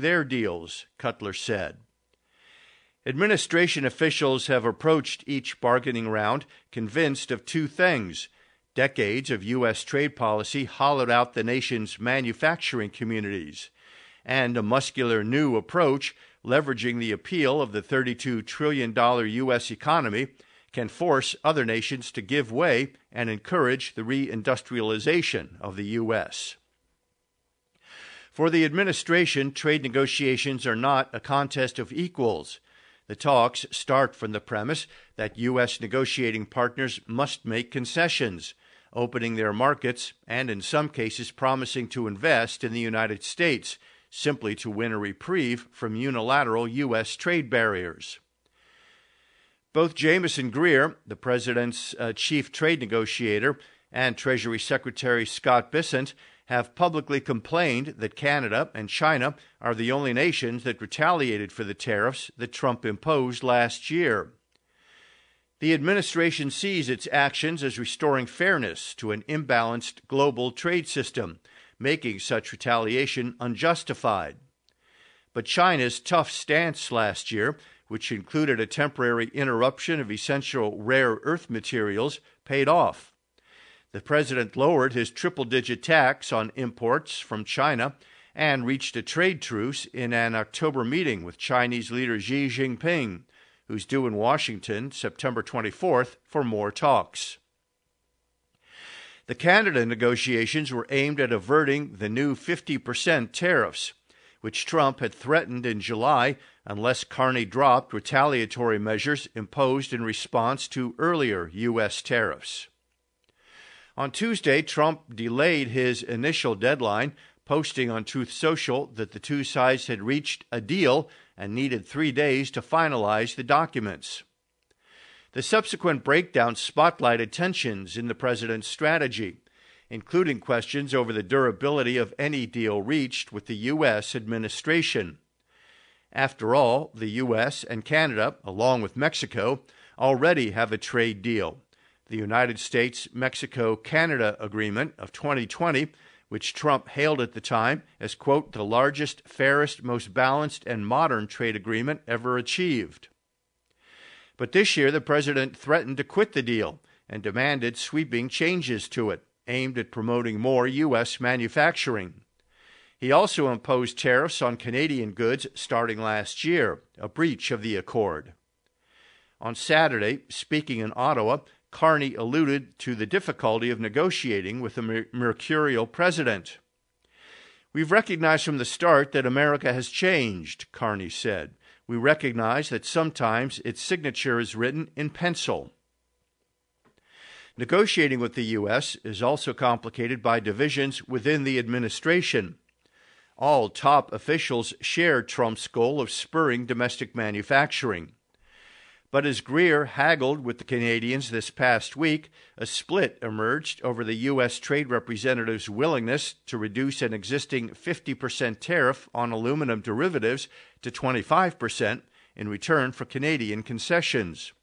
their deals, Cutler said. Administration officials have approached each bargaining round convinced of two things. Decades of U.S. trade policy hollowed out the nation's manufacturing communities, and a muscular new approach, leveraging the appeal of the $32 trillion U.S. economy, can force other nations to give way and encourage the reindustrialization of the U.S. For the administration, trade negotiations are not a contest of equals. The talks start from the premise that U.S. negotiating partners must make concessions, opening their markets and in some cases promising to invest in the United States, simply to win a reprieve from unilateral U.S. trade barriers. Both Jamieson Greer, the president's chief trade negotiator, and Treasury Secretary Scott Bessent have publicly complained that Canada and China are the only nations that retaliated for the tariffs that Trump imposed last year. The administration sees its actions as restoring fairness to an imbalanced global trade system, making such retaliation unjustified. But China's tough stance last year, which included a temporary interruption of essential rare earth materials, paid off. The president lowered his triple-digit tax on imports from China and reached a trade truce in an October meeting with Chinese leader Xi Jinping, who's due in Washington September 24th for more talks. The Canada negotiations were aimed at averting the new 50% tariffs, which Trump had threatened in July unless Carney dropped retaliatory measures imposed in response to earlier U.S. tariffs. On Tuesday, Trump delayed his initial deadline, posting on Truth Social that the two sides had reached a deal and needed 3 days to finalize the documents. The subsequent breakdown spotlighted tensions in the president's strategy, including questions over the durability of any deal reached with the U.S. administration. After all, the U.S. and Canada, along with Mexico, already have a trade deal. The United States-Mexico-Canada Agreement of 2020, which Trump hailed at the time as, quote, the largest, fairest, most balanced, and modern trade agreement ever achieved. But this year, the president threatened to quit the deal and demanded sweeping changes to it, aimed at promoting more U.S. manufacturing. He also imposed tariffs on Canadian goods starting last year, a breach of the accord. On Saturday, speaking in Ottawa, Carney alluded to the difficulty of negotiating with a mercurial president. We've recognized from the start that America has changed, Carney said. We recognize that sometimes its signature is written in pencil. Negotiating with the U.S. is also complicated by divisions within the administration. All top officials share Trump's goal of spurring domestic manufacturing. But as Greer haggled with the Canadians this past week, a split emerged over the U.S. Trade Representative's willingness to reduce an existing 50% tariff on aluminum derivatives to 25% in return for Canadian concessions.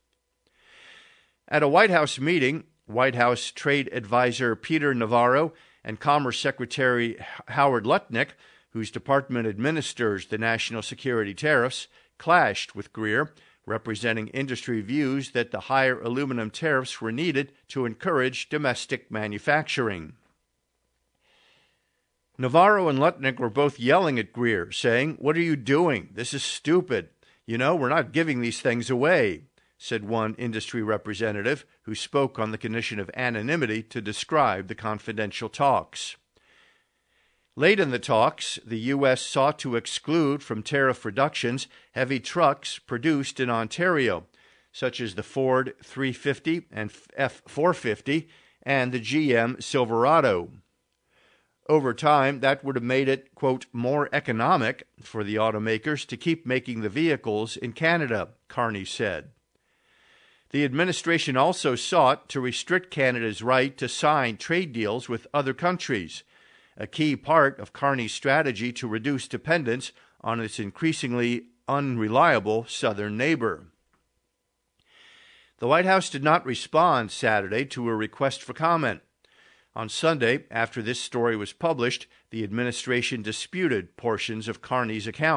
At a White House meeting, White House Trade Advisor Peter Navarro and Commerce Secretary Howard Lutnick, whose department administers the national security tariffs, clashed with Greer, representing industry views that the higher aluminum tariffs were needed to encourage domestic manufacturing. Navarro and Lutnick were both yelling at Greer, saying, "What are you doing? This is stupid. You know, we're not giving these things away," said one industry representative who spoke on the condition of anonymity to describe the confidential talks. Late in the talks, the U.S. sought to exclude from tariff reductions heavy trucks produced in Ontario, such as the Ford 350 and F450 and the GM Silverado. Over time, that would have made it, quote, more economic for the automakers to keep making the vehicles in Canada, Carney said. The administration also sought to restrict Canada's right to sign trade deals with other countries, a key part of Carney's strategy to reduce dependence on its increasingly unreliable southern neighbor. The White House did not respond Saturday to a request for comment. On Sunday, after this story was published, the administration disputed portions of Carney's account.